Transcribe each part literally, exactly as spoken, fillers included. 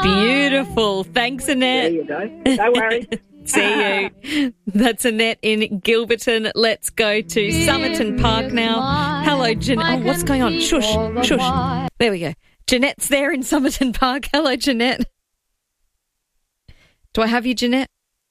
Beautiful. Thanks, Annette. There you go. No worries. See you. That's Annette in Gilberton. Let's go to Somerton Park now. Hello, Jeanette. Oh, what's going on? Shush, shush. There we go. Jeanette's there in Somerton Park. Hello, Jeanette. Do I have you, Jeanette?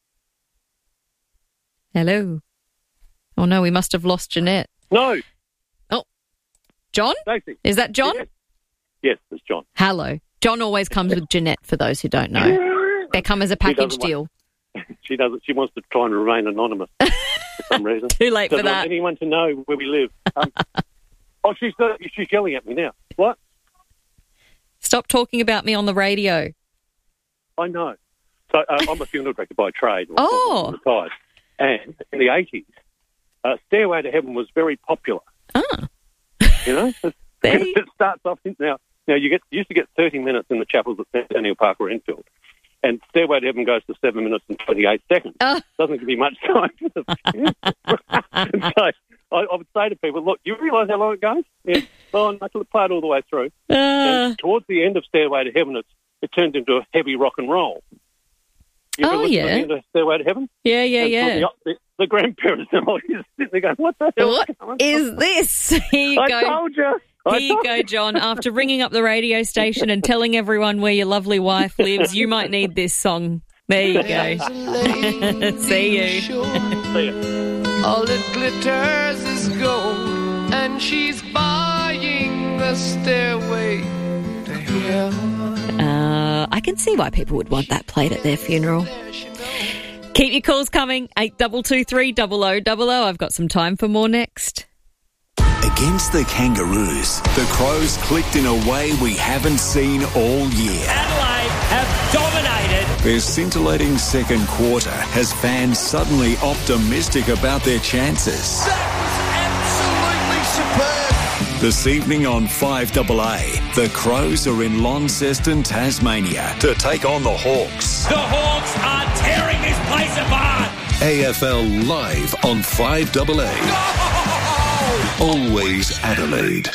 Hello. Oh, no, we must have lost Jeanette. No. Oh, John? Stacey. Is that John? Yes, yes, it's John. Hello. John always comes with Jeanette, for those who don't know. They come as a package deal. She doesn't. She wants to try and remain anonymous for some reason. Too late Doesn't for that. want anyone to know where we live. Um, oh, she's uh, she's yelling at me now. What? Stop talking about me on the radio. I know. So uh, I'm a funeral director by trade. Oh. Retired. And in the eighties, uh, Stairway to Heaven was very popular. Ah. You know, it, it starts off in, now. Now you get you used to get thirty minutes in the chapels at Centennial Park or Enfield. And Stairway to Heaven goes to seven minutes and twenty-eight seconds. Oh. Doesn't give you much time. So I, I would say to people, look, do you realise how long it goes? Yeah. Oh, I can play it all the way through. Uh. And towards the end of Stairway to Heaven, it's, it turned into a heavy rock and roll. You ever Oh, listen yeah. to the end of Stairway to Heaven? Yeah, yeah, And yeah. The, the, the grandparents and all just sitting there going, what the hell What is this? Here you I go. told you. I Here you told go, John. After ringing up the radio station and telling everyone where your lovely wife lives, you might need this song. There you go. See you. See you. All it glitters is gold, and she's buying the stairway to heaven. Uh, I can see why people would want that played at their funeral. Keep your calls coming. eight two two three, double oh double oh. I've got some time for more next. Against the Kangaroos, the Crows clicked in a way we haven't seen all year. Adelaide have dominated. Their scintillating second quarter has fans suddenly optimistic about their chances. That was absolutely superb. This evening on five A A, the Crows are in Launceston, Tasmania to take on the Hawks. The Hawks are tearing this place apart. A F L Live on five A A. Always Adelaide.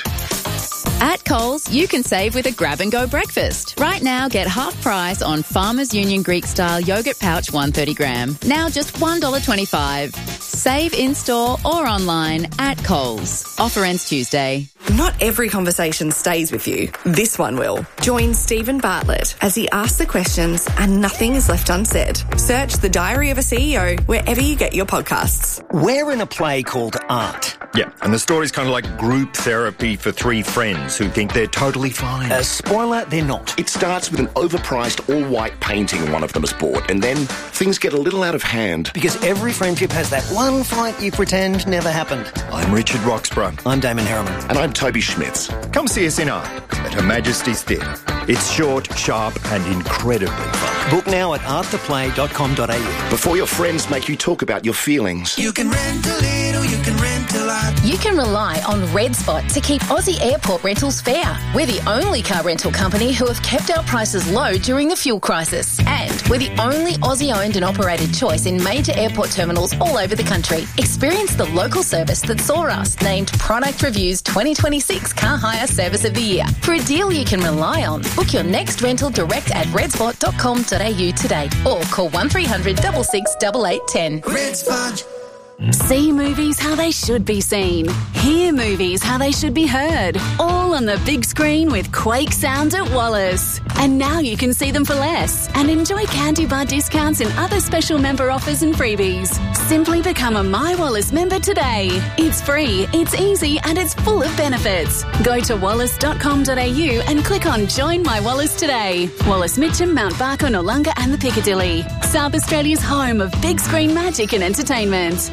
At Coles, you can save with a grab-and-go breakfast. Right now, get half price on Farmers Union Greek-style yogurt pouch one hundred thirty gram. Now just one dollar twenty-five. Save in-store or online at Coles. Offer ends Tuesday. Not every conversation stays with you. This one will. Join Stephen Bartlett as he asks the questions and nothing is left unsaid. Search The Diary of a C E O wherever you get your podcasts. We're in a play called Art. Yeah, and the story's kind of like group therapy for three friends who think they're totally fine. Uh, spoiler, they're not. It starts with an overpriced all-white painting one of them has bought, and then things get a little out of hand. Because every friendship has that one fight you pretend never happened. I'm Richard Roxburgh. I'm Damon Harriman. And I'm Toby Schmitz. Come see us in Art at Her Majesty's Theatre. It's short, sharp and incredibly fun. Book now at art the play dot com dot a u. Before your friends make you talk about your feelings. You can rent a little, you can rent a lot. You can rely on Red Spot to keep Aussie airport rentals fair. We're the only car rental company who have kept our prices low during the fuel crisis. And we're the only Aussie-owned and operated choice in major airport terminals all over the country. Experience the local service that saw us named Product Review's twenty twenty-six Car Hire Service of the Year. For a deal you can rely on, book your next rental direct at red spot dot com dot a u today or call one three hundred, six six, eight eight one zero. Red Spot. See movies how they should be seen. Hear movies how they should be heard. All on the big screen with Quake Sound at Wallace. And now you can see them for less and enjoy candy bar discounts and other special member offers and freebies. Simply become a My Wallace member today. It's free, it's easy and it's full of benefits. Go to wallace dot com dot a u and click on Join My Wallace today. Wallace Mitcham, Mount Barker, Noongar and the Piccadilly. South Australia's home of big screen magic and entertainment.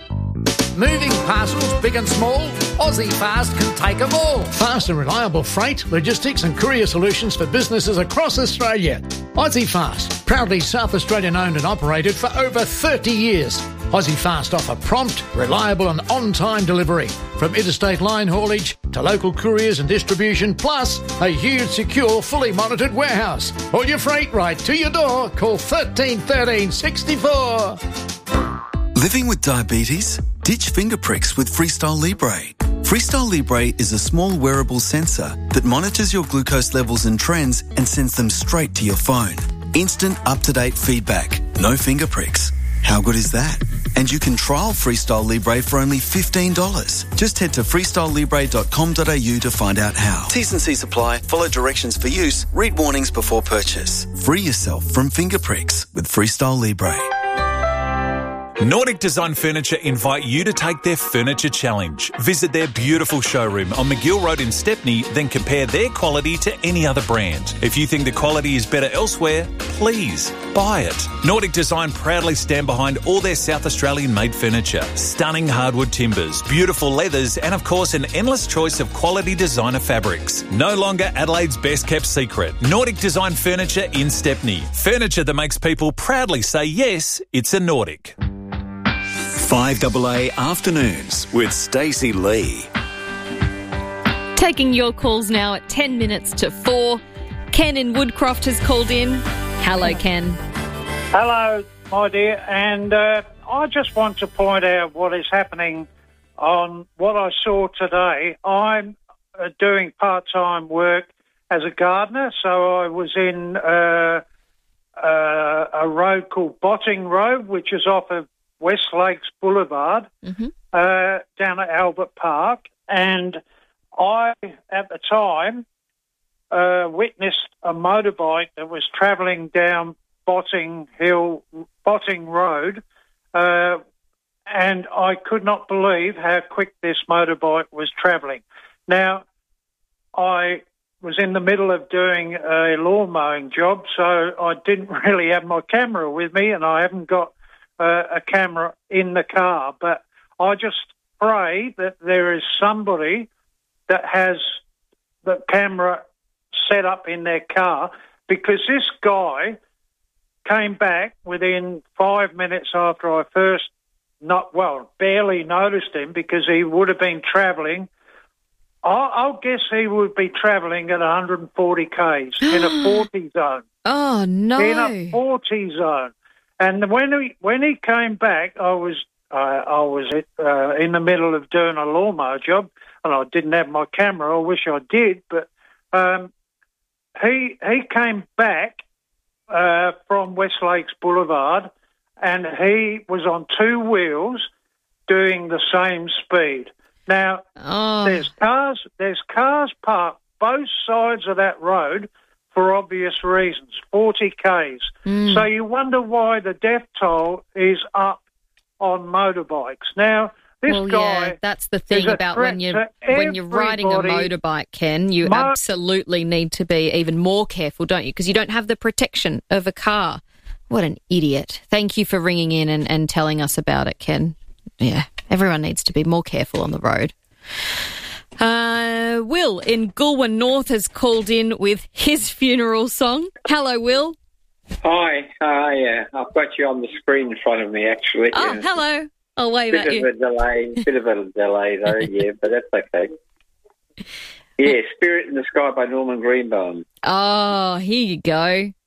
Moving parcels, big and small, Aussie Fast can take them all. Fast and reliable freight, logistics and courier solutions for businesses across Australia. Aussie Fast, proudly South Australian owned and operated for over thirty years. Aussie Fast offer prompt, reliable and on-time delivery. From interstate line haulage to local couriers and distribution, plus a huge, secure, fully monitored warehouse. All your freight right to your door. Call thirteen thirteen sixty-four. Living with diabetes? Ditch finger pricks with Freestyle Libre. Freestyle Libre is a small wearable sensor that monitors your glucose levels and trends and sends them straight to your phone. Instant up-to-date feedback, no finger pricks. How good is that? And you can trial Freestyle Libre for only fifteen dollars. Just head to freestyle libre dot com dot a u to find out how. T's and C's apply. Follow directions for use. Read warnings before purchase. Free yourself from finger pricks with Freestyle Libre. Nordic Design Furniture invite you to take their Furniture Challenge. Visit their beautiful showroom on McGill Road in Stepney, then compare their quality to any other brand. If you think the quality is better elsewhere, please buy it. Nordic Design proudly stand behind all their South Australian made furniture. Stunning hardwood timbers, beautiful leathers, and of course an endless choice of quality designer fabrics. No longer Adelaide's best kept secret. Nordic Design Furniture in Stepney. Furniture that makes people proudly say yes, it's a Nordic. five A A Afternoons with Stacey Lee. Taking your calls now at ten minutes to four. Ken in Woodcroft has called in. Hello, Ken. Hello, my dear. And uh, I just want to point out what is happening on what I saw today. I'm uh, doing part-time work as a gardener, so I was in uh, uh, a road called Botting Road, which is off of West Lakes Boulevard, mm-hmm. uh, down at Albert Park, and I, at the time, uh, witnessed a motorbike that was travelling down Botting Hill, Botting Road, uh, and I could not believe how quick this motorbike was travelling. Now, I was in the middle of doing a lawn mowing job, so I didn't really have my camera with me, and I haven't got Uh, a camera in the car, but I just pray that there is somebody that has the camera set up in their car, because this guy came back within five minutes after I first, not well, barely noticed him, because he would have been travelling. I'll, I'll guess he would be travelling at one hundred forty kays in a forty zone. Oh, no. In a forty zone. And when he when he came back, I was uh, I was uh, in the middle of doing a lawnmower job, and I didn't have my camera. I wish I did, but um, he he came back uh, from West Lakes Boulevard, and he was on two wheels doing the same speed. Now oh. there's cars there's cars parked both sides of that road, for obvious reasons, forty kays. Mm. So you wonder why the death toll is up on motorbikes. Now, this well, guy... yeah, that's the thing about when you're, when you're riding a motorbike, Ken, you mo- absolutely need to be even more careful, don't you? Because you don't have the protection of a car. What an idiot. Thank you for ringing in and, and telling us about it, Ken. Yeah, everyone needs to be more careful on the road. Uh, Will in Goulburn North has called in with his funeral song. Hello, Will. Hi. Hi. Yeah, I've got you on the screen in front of me, actually. Oh, yeah. hello. I'll wave bit at you. Bit of a delay. Bit of a delay, though, yeah, but that's okay. Yeah, Spirit in the Sky by Norman Greenbaum. Oh, here you go.